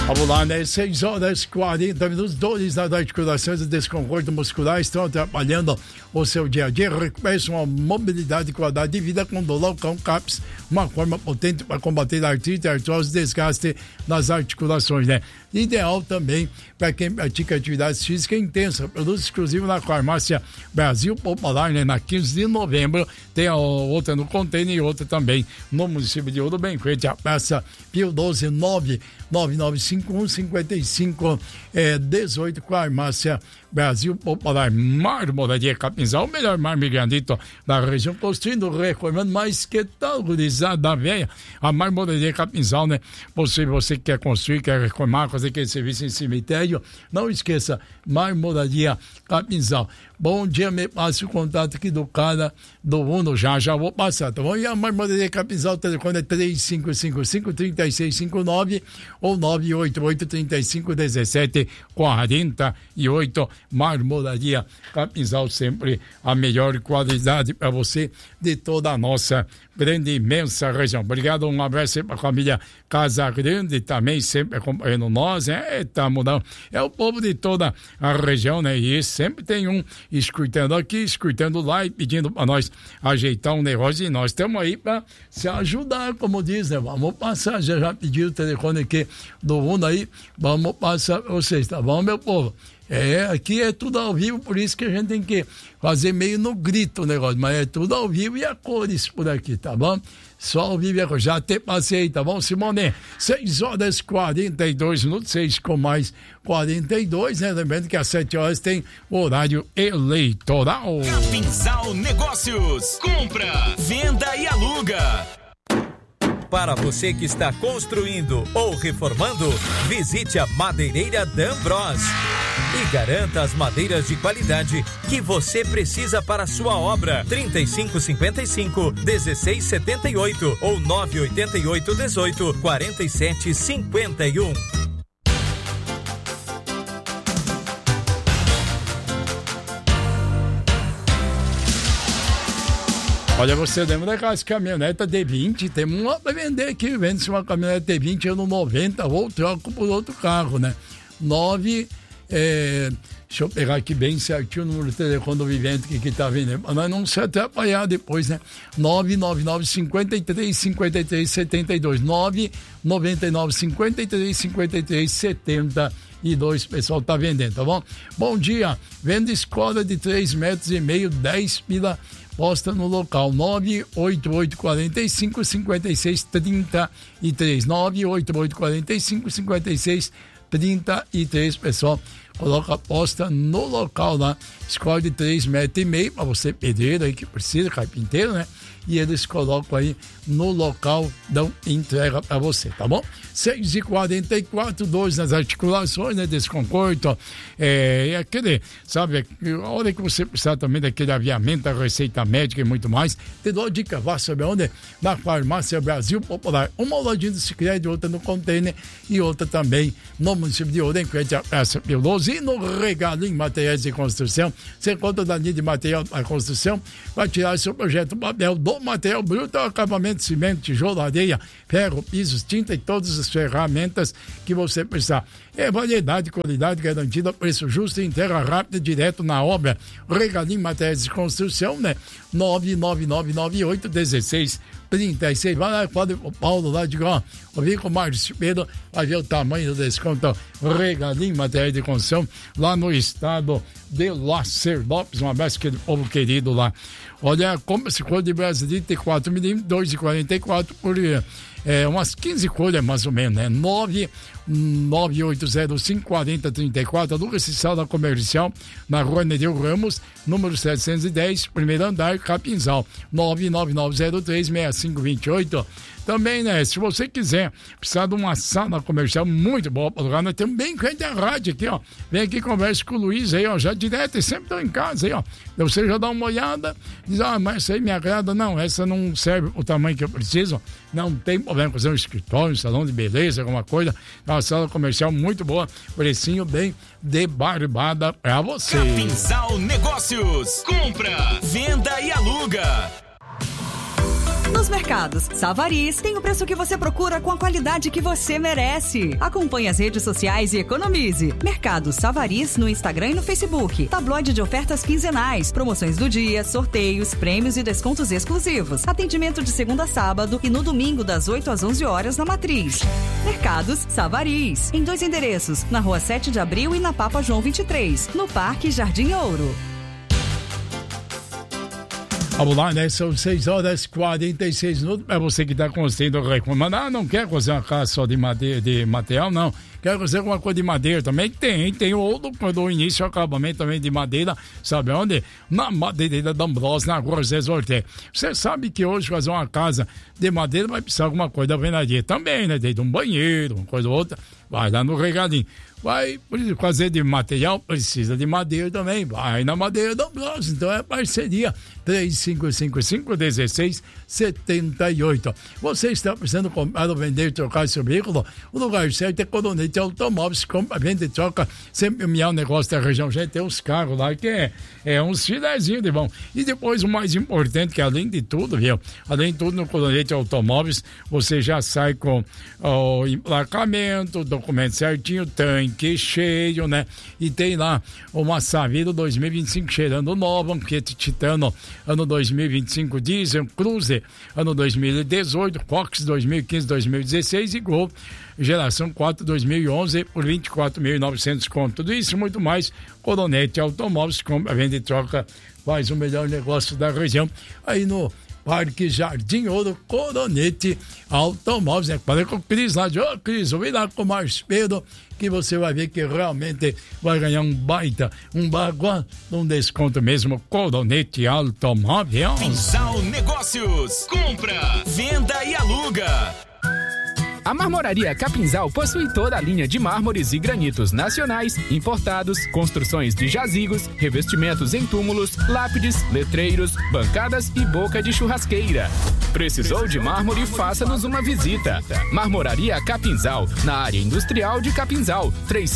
Vamos lá, né? 6h40, dores nas articulações e desconforto muscular estão atrapalhando o seu dia a dia. Recupere uma mobilidade e qualidade de vida com Dolocão Caps, uma forma potente para combater a artrite, artrose e desgaste nas articulações, né? Ideal também para quem pratica atividades físicas intensas. Produto exclusivo na Farmácia Brasil Popular, né? Na 15 de novembro tem a outra no Container e outra também no município de Ouro, bem frente à Praça Pio 12, 99951-5518, Farmácia Brasil Popular. Marmoraria Capinzal, o melhor mármore granito da região, construindo, reformando, mas que tal, gurizada velha? A Marmoraria Capinzal, né? Você que quer construir, quer reformar, fazer aquele serviço em cemitério, não esqueça, Marmoraria Capinzal. Bom dia, me passe o contato aqui do cara do Uno, já vou passar, tá bom? E a Marmoraria Capinzal, o telefone é 3555-3659 ou 988-3517-48. Marmoraria Capinzal, sempre a melhor qualidade para você de toda a nossa grande e imensa região. Obrigado, um abraço para a família Casa Grande, também sempre acompanhando nós, é o povo de toda a região, né? E sempre tem um escutando aqui, escutando lá e pedindo para nós ajeitar um negócio, e nós estamos aí para se ajudar, como diz, né? Vamos passar, já pediu o telefone aqui do Uno aí, vamos passar para vocês, tá bom, meu povo? Aqui é tudo ao vivo, por isso que a gente tem que fazer meio no grito o negócio, mas é tudo ao vivo e a cores por aqui, tá bom? Só ao vivo e a cores, já até passei, tá bom, Simone? 6h42, 6 com mais 42, né? Lembrando que às 7 horas tem horário eleitoral. Capinzal Negócios, compra, venda e aluga. Para você que está construindo ou reformando, visite a Madeireira D'Ambros e garanta as madeiras de qualidade que você precisa para a sua obra. 3555-1678 ou 988-18-4751. Olha, você lembra daquelas caminhonetas D20? Tem uma para vender aqui, vende-se uma caminhonete D20 ano 90, ou troco por outro carro, né? Deixa eu pegar aqui bem certinho o número de telefone do Vivente que tá vendendo, para nós não se atrapalhar depois, né? 999-53-53-72, 999-53-53-72, pessoal tá vendendo, tá bom? Bom dia, vende escola de 3,5 metros, 10 pila, posta no local, 988-45-56-33, 988-45-56-33, pessoal, coloca a posta no local lá, escola de 3,5 metros, para você pedreiro aí que precisa, carpinteiro, né? E eles colocam aí no local, dão entrega para você, tá bom? 6h44, 2 nas articulações, né? Desconforto, aquele, sabe, a hora que você precisar também daquele aviamento, a receita médica e muito mais, te dou a dica, vá saber onde? Na Farmácia Brasil Popular, uma lojinha de Sicredi, outra no Container e outra também no município de Ouro, em frente à Praça Pio 12, e no Regalinho Materiais de Construção, você encontra da linha de material da construção, vai tirar seu projeto, papel do material bruto, acabamento, cimento, tijolo, areia, ferro, pisos, tinta e todas as ferramentas que você precisar. Variedade, qualidade garantida, preço justo, entrega rápida, direto na obra. Regalinho Materiais de Construção, né? 99998-1636. Vai lá e fala com o Paulo lá, diga, ó, eu vim com o Márcio Pedro, vai ver o tamanho do desconto. Regalinho Materiais de Construção, lá no estado de Lacer Lopes, um abraço aquele povo querido lá. Olha, compra esse cor de Brasilite 4mm, 2,44 por umas 15 colhas mais ou menos, né? 99805-4034, aluga esse sala comercial na rua Nereu Ramos, número 710, primeiro andar, Capinzal, 99903-6528. Também, né, se você quiser precisar de uma sala comercial muito boa para alugar, nós temos bem frente à rádio aqui, ó. Vem aqui, conversa com o Luiz aí, ó, já direto, e sempre estão em casa aí, ó. Você já dá uma olhada, diz, mas essa aí me agrada, não, essa não serve o tamanho que eu preciso, não tem problema fazer um escritório, um salão de beleza, alguma coisa, é uma sala comercial muito boa, precinho bem de barbada pra você. Capinzal Negócios, compra, venda e aluga. O Nos mercados Savariz tem o preço que você procura com a qualidade que você merece. Acompanhe as redes sociais e economize. Mercado Savariz no Instagram e no Facebook. Tabloide de ofertas quinzenais, promoções do dia, sorteios, prêmios e descontos exclusivos. Atendimento de segunda a sábado e no domingo das 8 às 11 horas na Matriz. Mercados Savariz, em 2 endereços, na Rua 7 de Abril e na Papa João 23, no Parque Jardim Ouro. Vamos lá, né? São 6h46. É você que está construindo, recomendando. Não quer fazer uma casa só de madeira, de material, não. Quer fazer alguma coisa de madeira também? Tem outro, do início e acabamento também de madeira. Sabe onde? Na Madeireira D'Ambrosio, na Rua José Ortega. Você sabe que hoje fazer uma casa de madeira vai precisar de alguma coisa da alvenaria também, né? Tem um banheiro, uma coisa ou outra. Vai lá no regalinho. Vai fazer de material, precisa de madeira também. Vai na Madeira D'Ambrosio. Então é parceria 3555-1678. Você está precisando comprar ou vender, trocar seu veículo? O lugar certo é Coronete Automóveis. Compra, vende, troca. Sempre o melhor negócio da região. Gente, tem uns carros lá que é uns filezinhos de bom. E depois o mais importante, que além de tudo, viu? Além de tudo, no Coronete Automóveis, você já sai com o emplacamento, documento certinho, tanque cheio, né? E tem lá uma Saveiro 2025 cheirando nova, um Fiat Titano ano 2025 diesel, Cruze ano 2018, Fox 2015, 2016 e Gol geração 4 2011 por 24.900 conto. Tudo isso e muito mais. Coronete Automóveis, compra, vende e troca, faz o melhor negócio da região aí no Parque Jardim Ouro, Coronete Automóveis, né? Falei com o Cris lá, Cris, vem lá com o Márcio Pedro, que você vai ver que realmente vai ganhar um baita, um baguá, um desconto mesmo. Coronete Automóveis. Capinzal Negócios, compra, venda e aluga. A Marmoraria Capinzal possui toda a linha de mármores e granitos nacionais, importados, construções de jazigos, revestimentos em túmulos, lápides, letreiros, bancadas e boca de churrasqueira. Precisou de mármore? Faça-nos uma visita. Marmoraria Capinzal, na área industrial de Capinzal.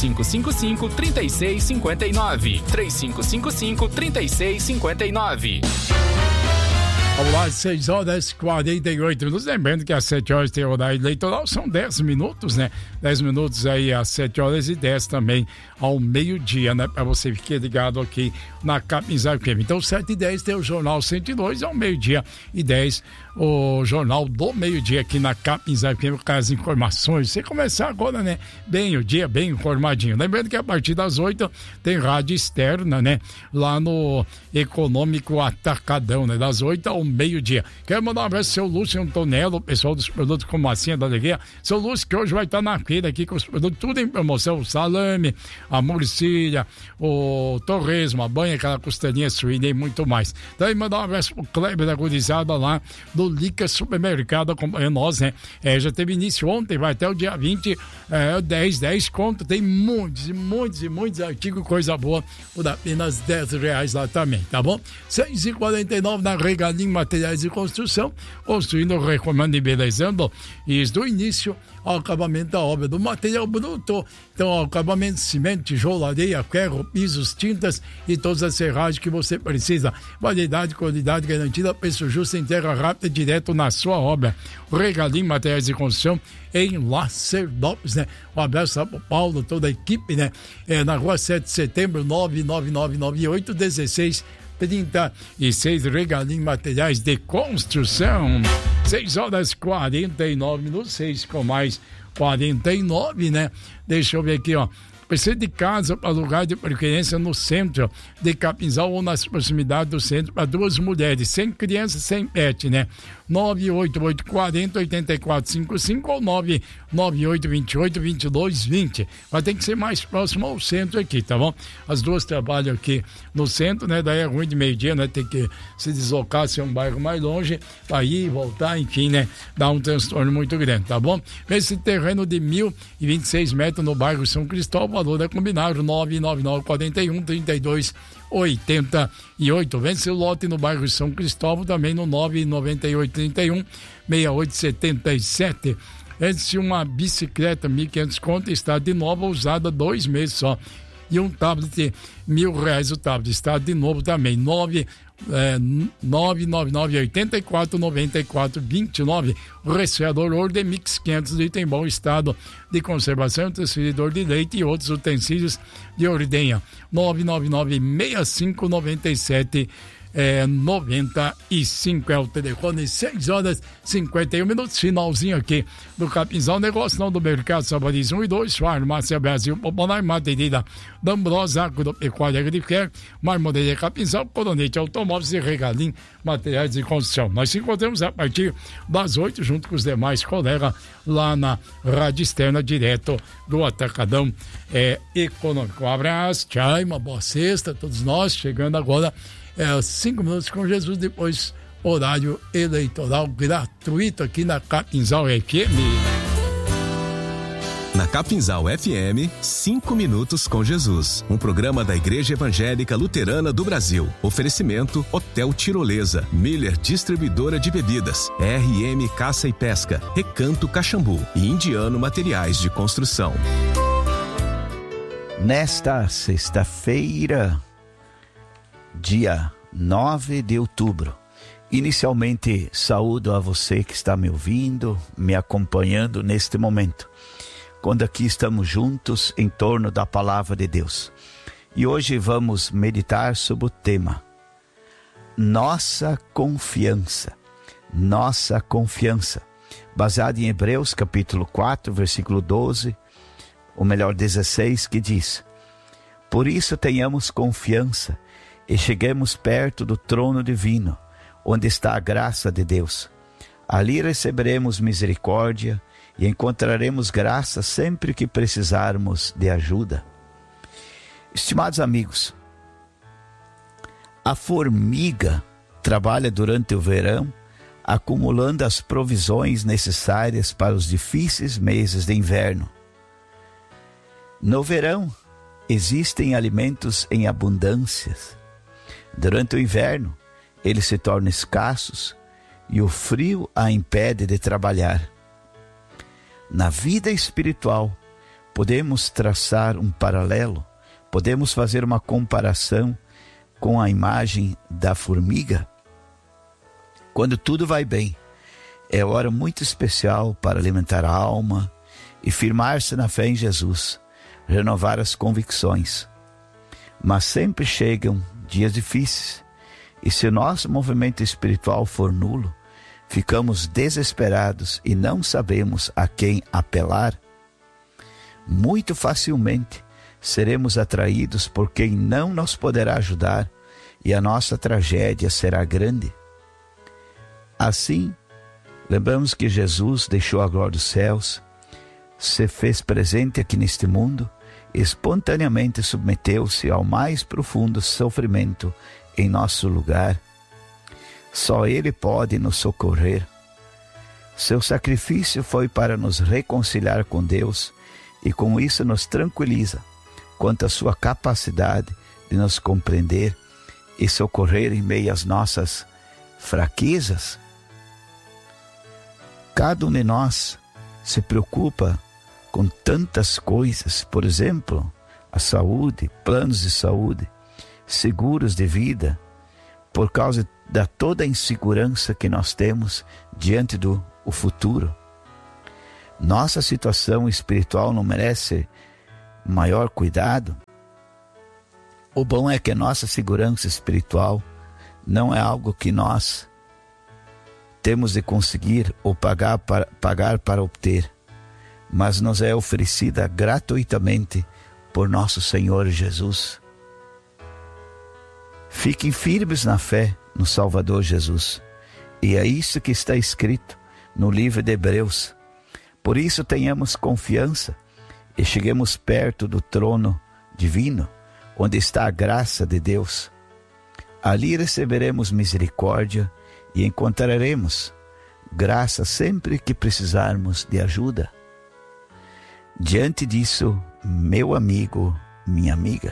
3555-3659. 3555-3659. Vamos lá, 6h48. Lembrando que às 7 horas tem horário eleitoral, são 10 minutos, né? 10 minutos aí às 7h10 também ao meio-dia, né? Para você ficar ligado aqui na Capinzal FM. Então, 7h10 tem o Jornal 102, ao meio-dia e 10 o Jornal do Meio-Dia aqui na Capinzal FM com as informações. Você começar agora, né? Bem o dia, bem informadinho. Lembrando que a partir das 8 tem rádio externa, né? Lá no Econômico Atacadão, né? Das 8 ao meio-dia. Quero mandar um abraço ao seu Lúcio Antonello, o pessoal dos produtos como Massinha da Alegria. Seu Lúcio, que hoje vai estar na feira aqui com os produtos tudo em promoção. O salame, a morcilha, o torresmo, a banha, aquela costelinha suína e muito mais. Então, mandar um abraço pro Kleber da Gurizada lá do Lica Supermercado acompanhando nós, né? Já teve início ontem, vai até o dia 20, 10 conto. Tem muitos artigos, coisa boa, por apenas R$10 lá também, tá bom? 6h49 na Regalim Materiais de Construção, construindo, recomendo e embelezando, isso do início ao acabamento da obra, do material bruto. Então, ao acabamento de cimento, tijolo, areia, ferro, pisos, tintas e todas as serragens que você precisa. Variedade, qualidade garantida, preço justo, entrega rápida, direto na sua obra. Regalim Materiais de Construção em Lacerdópolis, né? Um abraço pro Paulo, toda a equipe, né? Na Rua 7 de Setembro, 99998-1636, Regalim Materiais de Construção. 6h49, 6 com mais 49, né? Deixa eu ver aqui, ó. Precisa de casa para lugar de preferência no centro de Capinzal ou nas proximidades do centro para 2 mulheres, sem criança, sem pet, né? 98840-8455 ou 99828-2220. Vai ter que ser mais próximo ao centro aqui, tá bom? As duas trabalham aqui no centro, né? Daí é ruim de meio-dia, né? Tem que se deslocar, se é um bairro mais longe, para ir e voltar, enfim, né? Dá um transtorno muito grande, tá bom? Esse terreno de 1.026 metros no bairro São Cristóvão, o valor é combinado, 99941-3288. Vence o lote no bairro São Cristóvão, também no 99831-6877. Vence uma bicicleta, 1.500 conto, está de nova, usada 2 meses só. E um tablet, R$1.000 o tablet, está de novo também, 999-84-94-29. O resfriador Ordemix 500 litros em bom estado de conservação, transferidor de leite e outros utensílios de ordenha. 999-6597 95 é o telefone. 6 horas 51 minutos, finalzinho aqui do Capinzal. Negócio não do Mercado Savariz 1 e 2, Farmácia Brasil Popular, Madeireira D'Ambrosa, Agropecuária Agrifer, Marmoreira Capinzal, Coronete Automóveis e Regalim Materiais de Construção. Nós se encontramos a partir das 8, junto com os demais colegas lá na Rádio Externa, direto do Atacadão Econômico. Um abraço, tchau, uma boa sexta a todos nós, chegando agora 5 minutos com Jesus, depois horário eleitoral gratuito aqui na Capinzal FM. Na Capinzal FM, 5 minutos com Jesus. Um programa da Igreja Evangélica Luterana do Brasil. Oferecimento Hotel Tirolesa, Miller Distribuidora de Bebidas, RM Caça e Pesca, Recanto Caxambu e Indiano Materiais de Construção. Nesta sexta-feira, dia 9 de outubro, inicialmente saúdo a você que está me ouvindo, me acompanhando neste momento, quando aqui estamos juntos em torno da Palavra de Deus. E hoje vamos meditar sobre o tema Nossa Confiança. Nossa Confiança, baseado em Hebreus capítulo 4, versículo 12, ou melhor 16, que diz: por isso tenhamos confiança e cheguemos perto do trono divino, onde está a graça de Deus. Ali receberemos misericórdia e encontraremos graça sempre que precisarmos de ajuda. Estimados amigos, a formiga trabalha durante o verão, acumulando as provisões necessárias para os difíceis meses de inverno. No verão, existem alimentos em abundâncias. Durante o inverno, eles se tornam escassos e o frio a impede de trabalhar. Na vida espiritual, podemos traçar um paralelo, podemos fazer uma comparação com a imagem da formiga. Quando tudo vai bem, é hora muito especial para alimentar a alma e firmar-se na fé em Jesus, renovar as convicções. Mas sempre chegam dias difíceis, e se o nosso movimento espiritual for nulo, ficamos desesperados e não sabemos a quem apelar. Muito facilmente seremos atraídos por quem não nos poderá ajudar, e a nossa tragédia será grande. Assim, lembramos que Jesus deixou a glória dos céus, se fez presente aqui neste mundo, espontaneamente submeteu-se ao mais profundo sofrimento em nosso lugar. Só Ele pode nos socorrer. Seu sacrifício foi para nos reconciliar com Deus, e com isso nos tranquiliza quanto à sua capacidade de nos compreender e socorrer em meio às nossas fraquezas. Cada um de nós se preocupa com tantas coisas, por exemplo, a saúde, planos de saúde, seguros de vida, por causa da toda a insegurança que nós temos diante do futuro. Nossa situação espiritual não merece maior cuidado? O bom é que a nossa segurança espiritual não é algo que nós temos de conseguir ou pagar para obter, mas nos é oferecida gratuitamente por nosso Senhor Jesus. Fiquem firmes na fé no Salvador Jesus, e é isso que está escrito no livro de Hebreus. Por isso tenhamos confiança e cheguemos perto do trono divino, onde está a graça de Deus. Ali receberemos misericórdia e encontraremos graça sempre que precisarmos de ajuda. Diante disso, meu amigo, minha amiga,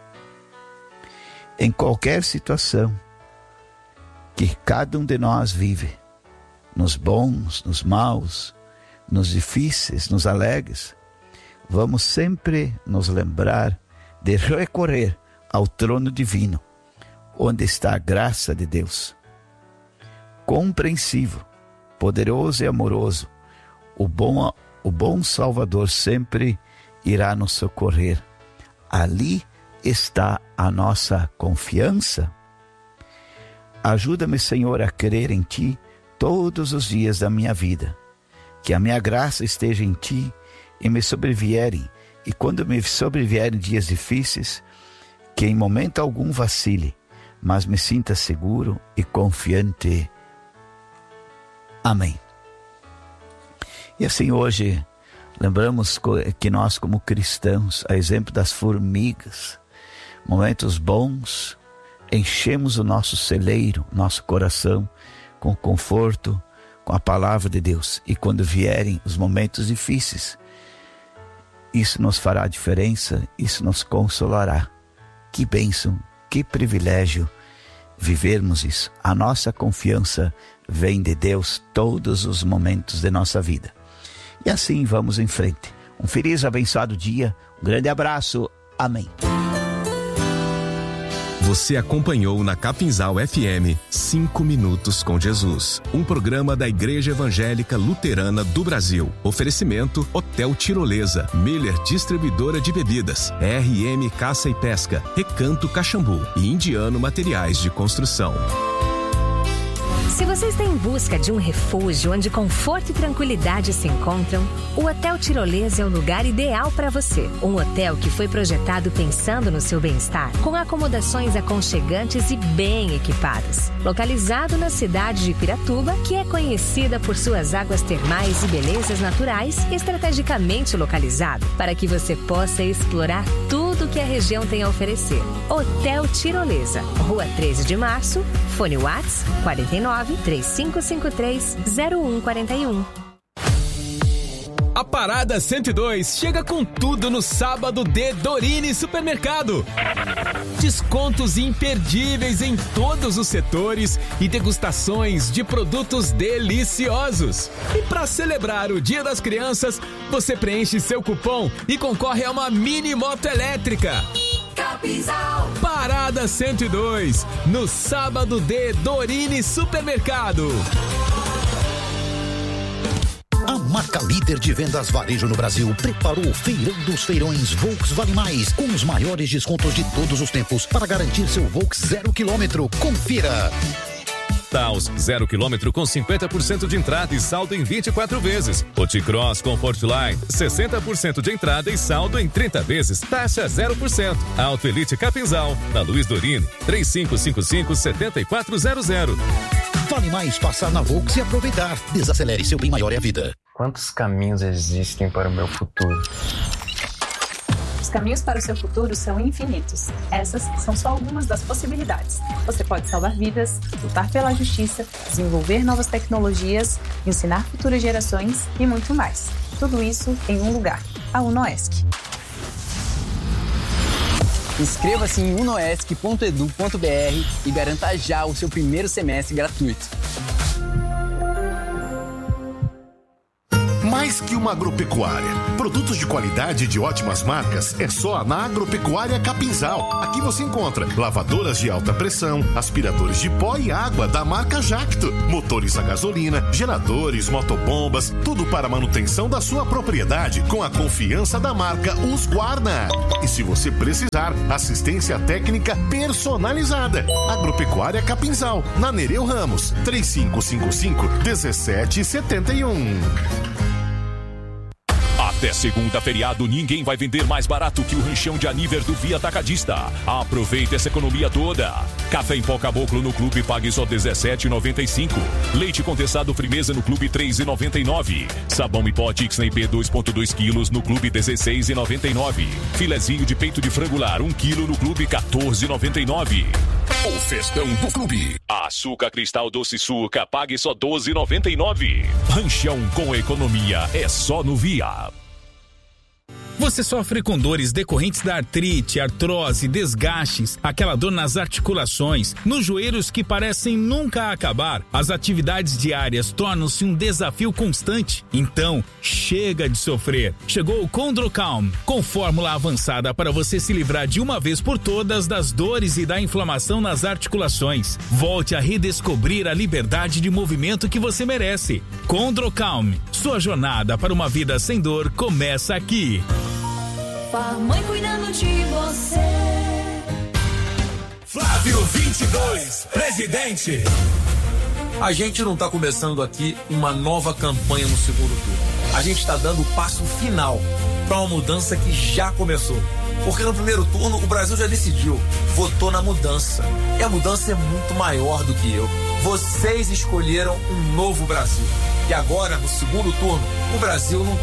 em qualquer situação que cada um de nós vive, nos bons, nos maus, nos difíceis, nos alegres, vamos sempre nos lembrar de recorrer ao trono divino, onde está a graça de Deus. Compreensivo, poderoso e amoroso, o bom Salvador sempre irá nos socorrer. Ali está a nossa confiança. Ajuda-me, Senhor, a crer em Ti todos os dias da minha vida. Que a minha graça esteja em Ti e me sobrevierem. E quando me sobrevierem dias difíceis, que em momento algum vacile, mas me sinta seguro e confiante. Amém. E assim hoje, lembramos que nós como cristãos, a exemplo das formigas, momentos bons, enchemos o nosso celeiro, nosso coração, com conforto, com a palavra de Deus. E quando vierem os momentos difíceis, isso nos fará diferença, isso nos consolará. Que bênção, que privilégio vivermos isso. A nossa confiança vem de Deus todos os momentos de nossa vida. E assim vamos em frente. Um feliz, abençoado dia, um grande abraço. Amém. Você acompanhou na Capinzal FM 5 Minutos com Jesus, um programa da Igreja Evangélica Luterana do Brasil. Oferecimento Hotel Tirolesa, Miller Distribuidora de Bebidas, RM Caça e Pesca, Recanto Caxambu e Indiano Materiais de Construção. Se você está em busca de um refúgio onde conforto e tranquilidade se encontram, o Hotel Tirolesa é o lugar ideal para você. Um hotel que foi projetado pensando no seu bem-estar, com acomodações aconchegantes e bem equipadas. Localizado na cidade de Piratuba, que é conhecida por suas águas termais e belezas naturais, estrategicamente localizado para que você possa explorar tudo que a região tem a oferecer. Hotel Tirolesa, Rua 13 de Março, fone WhatsApp 49-3553-0141. A Parada 102 chega com tudo no sábado de Dorini Supermercado. Descontos imperdíveis em todos os setores e degustações de produtos deliciosos. E para celebrar o Dia das Crianças, você preenche seu cupom e concorre a uma mini moto elétrica. Capinzal. Parada 102, no sábado de Dorini Supermercado. A marca líder de vendas varejo no Brasil preparou o Feirão dos Feirões Volks Vale Mais, com os maiores descontos de todos os tempos para garantir seu Volks 0 km. Confira! Taos 0 km com 50% de entrada e saldo em 24 vezes. O T-Cross Comfortline 60% de entrada e saldo em 30 vezes. Taxa 0%. Auto Elite Capinzal, na Luiz Dorini, 3555-7400. Vale mais passar na Volks e aproveitar. Desacelere, seu bem maior é a vida. Quantos caminhos existem para o meu futuro? Os caminhos para o seu futuro são infinitos. Essas são só algumas das possibilidades. Você pode salvar vidas, lutar pela justiça, desenvolver novas tecnologias, ensinar futuras gerações e muito mais. Tudo isso em um lugar, a UNOESC. Inscreva-se em unoesc.edu.br e garanta já o seu primeiro semestre gratuito. Mais que uma agropecuária. Produtos de qualidade e de ótimas marcas é só na Agropecuária Capinzal. Aqui você encontra lavadoras de alta pressão, aspiradores de pó e água da marca Jacto, motores a gasolina, geradores, motobombas, tudo para a manutenção da sua propriedade com a confiança da marca Husqvarna. E se você precisar, assistência técnica personalizada. Agropecuária Capinzal, na Nereu Ramos, 3555-1771. Até segunda, feriado, ninguém vai vender mais barato que o ranchão de Aniver do Via Atacadista. Aproveite essa economia toda. Café em pó Caboclo no Clube pague só R$17,95. Leite condensado Frimeza no Clube R$3,99. Sabão em pó Tixney P 2,2 kg no Clube R$16,99. Filezinho de peito de frangular 1 kg no Clube R$14,99. O festão do Clube. Açúcar Cristal Doce Suca pague só R$12,99. Ranchão com economia é só no Via. Você sofre com dores decorrentes da artrite, artrose, desgastes, aquela dor nas articulações, nos joelhos que parecem nunca acabar. As atividades diárias tornam-se um desafio constante. Então, chega de sofrer. Chegou o Condrocalm, com fórmula avançada para você se livrar de uma vez por todas das dores e da inflamação nas articulações. Volte a redescobrir a liberdade de movimento que você merece. Condrocalm, sua jornada para uma vida sem dor começa aqui. Mãe cuidando de você. Flávio 22, presidente. A gente não está começando aqui uma nova campanha no segundo turno. A gente está dando o passo final para uma mudança que já começou. Porque no primeiro turno o Brasil já decidiu, votou na mudança. E a mudança é muito maior do que eu. Vocês escolheram um novo Brasil. E agora, no segundo turno, o Brasil não